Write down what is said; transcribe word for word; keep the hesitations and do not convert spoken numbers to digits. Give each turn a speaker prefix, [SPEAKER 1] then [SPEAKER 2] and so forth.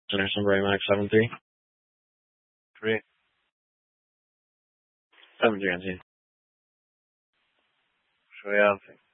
[SPEAKER 1] Center number A M X seven three.
[SPEAKER 2] Three.
[SPEAKER 1] seven three on scene.
[SPEAKER 2] Show you out.